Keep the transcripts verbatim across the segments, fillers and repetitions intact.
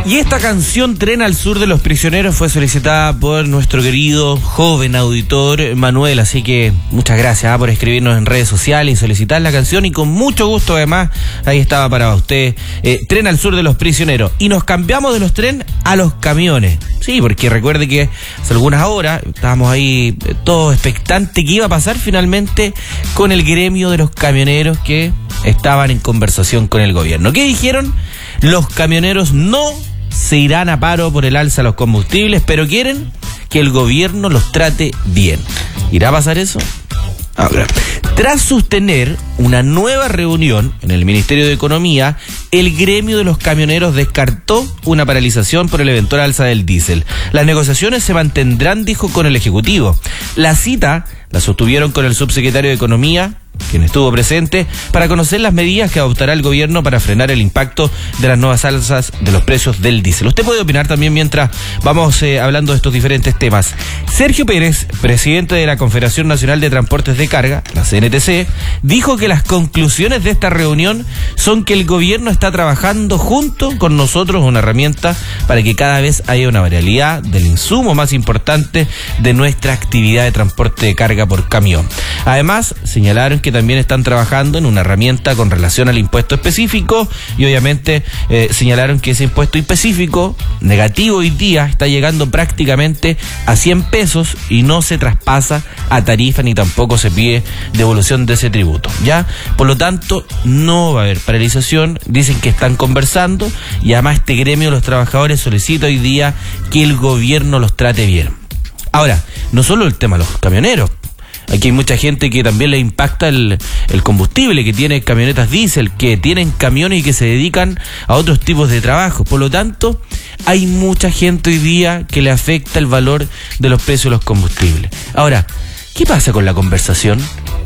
Y esta canción, Tren al Sur de los Prisioneros, fue solicitada por nuestro querido joven auditor Manuel, así que muchas gracias ¿eh? por escribirnos en redes sociales y solicitar la canción, y con mucho gusto además ahí estaba para usted, eh, Tren al Sur de los Prisioneros. Y nos cambiamos de los trenes a los camiones, sí, porque recuerde que hace algunas horas estábamos ahí eh, todos expectantes qué iba a pasar finalmente con el gremio de los camioneros que estaban en conversación con el gobierno. ¿Qué dijeron? Los camioneros no se irán a paro por el alza a los combustibles, pero quieren que el gobierno los trate bien. ¿Irá a pasar eso? Ahora, tras sostener una nueva reunión en el Ministerio de Economía, el gremio de los camioneros descartó una paralización por el eventual alza del diésel. Las negociaciones se mantendrán, dijo, con el Ejecutivo. La cita la sostuvieron con el subsecretario de Economía, quien estuvo presente, para conocer las medidas que adoptará el gobierno para frenar el impacto de las nuevas alzas de los precios del diésel. Usted puede opinar también mientras vamos eh, hablando de estos diferentes temas. Sergio Pérez, presidente de la Confederación Nacional de Transportes de Carga, la C N T C, dijo que las conclusiones de esta reunión son que el gobierno está trabajando junto con nosotros una herramienta para que cada vez haya una variabilidad del insumo más importante de nuestra actividad de transporte de carga por camión. Además, señalaron que también están trabajando en una herramienta con relación al impuesto específico, y obviamente eh, señalaron que ese impuesto específico negativo hoy día está llegando prácticamente a cien pesos y no se traspasa a tarifa ni tampoco se pide devolución de ese tributo, ¿ya? Por lo tanto, no va a haber paralización. Dicen que están conversando, y además este gremio de los trabajadores solicita hoy día que el gobierno los trate bien. Ahora, no solo el tema de los camioneros. Aquí hay mucha gente que también le impacta el, el combustible, que tiene camionetas diésel, que tienen camiones y que se dedican a otros tipos de trabajo. Por lo tanto, hay mucha gente hoy día que le afecta el valor de los precios de los combustibles. Ahora, ¿qué pasa con la conversación?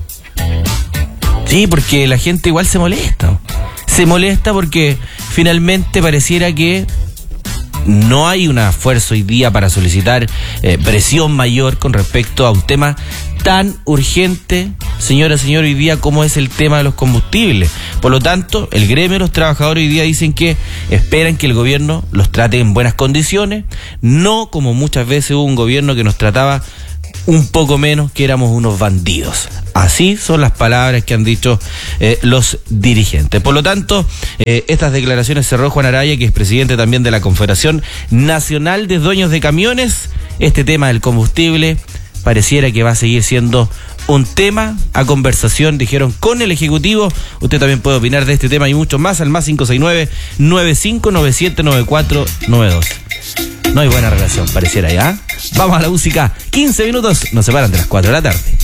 Sí, porque la gente igual se molesta. Se molesta porque finalmente pareciera que no hay un esfuerzo hoy día para solicitar eh, presión mayor con respecto a un tema tan urgente, señora, señor, hoy día como es el tema de los combustibles. Por lo tanto, el gremio de los trabajadores hoy día dicen que esperan que el gobierno los trate en buenas condiciones, no como muchas veces hubo un gobierno que nos trataba un poco menos, que éramos unos bandidos. Así son las palabras que han dicho eh, los dirigentes. Por lo tanto, eh, estas declaraciones cerró Juan Araya, que es presidente también de la Confederación Nacional de Dueños de Camiones. Este tema del combustible pareciera que va a seguir siendo un tema a conversación, dijeron, con el Ejecutivo. Usted también puede opinar de este tema y mucho más al más cinco seis nueve, nueve cinco nueve siete, nueve cuatro nueve dos. No hay buena relación, pareciera ya. Vamos a la música. quince minutos nos separan de las cuatro de la tarde.